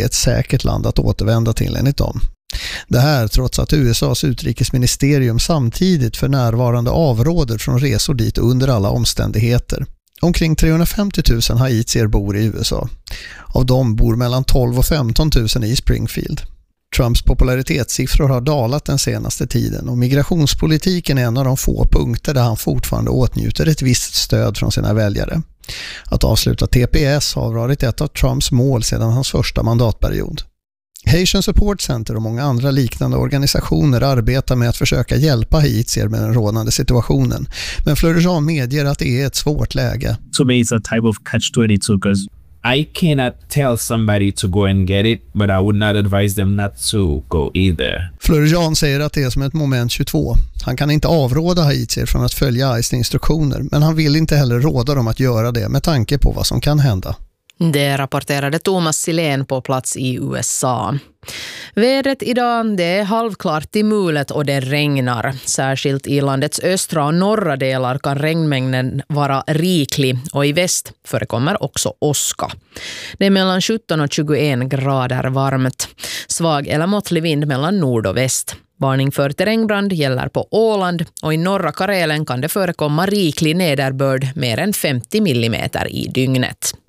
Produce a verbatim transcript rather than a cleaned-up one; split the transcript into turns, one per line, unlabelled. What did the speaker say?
är ett säkert land att återvända till enligt dem. Det här trots att U S A:s utrikesministerium samtidigt för närvarande avråder från resor dit under alla omständigheter. Omkring trehundrafemtio tusen haitier bor i U S A. Av dem bor mellan tolv och femton tusen i Springfield. Trumps popularitetssiffror har dalat den senaste tiden och migrationspolitiken är en av de få punkter där han fortfarande åtnjuter ett visst stöd från sina väljare. Att avsluta T P S har varit ett av Trumps mål sedan hans första mandatperiod. Haitian Support Center och många andra liknande organisationer arbetar med att försöka hjälpa haitier med den rådande situationen. Men Fleury-Jean medger att det är ett svårt läge.
To me it's a type of catch twenty-two because
I cannot tell somebody to go and get it, but I would not advise them not to go either.
Fleury-Jean säger att det är som ett moment tjugotvå. Han kan inte avråda haitier från att följa I C E instruktioner, men han vill inte heller råda dem att göra det med tanke på vad som kan hända.
Det rapporterade Thomas Silén på plats i U S A. Vädret idag, det är halvklart till mulet och det regnar. Särskilt i landets östra och norra delar kan regnmängden vara riklig och i väst förekommer också åska. Det är mellan sjutton och tjugoen grader varmt. Svag eller måttlig vind mellan nord och väst. Varning för terrängbrand gäller på Åland och i norra Karelen kan det förekomma riklig nederbörd mer än femtio millimeter i dygnet.